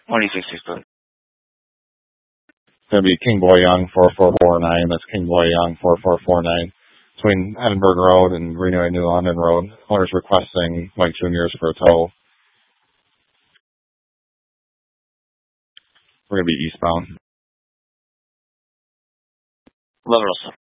2662. It's going to be King Boy Young 4449. That's King Boy Young 4449. Between Edinburgh Road and Greenway New London Road. Owner's requesting Mike Juniors for a tow. We're going to be eastbound. Love Russell.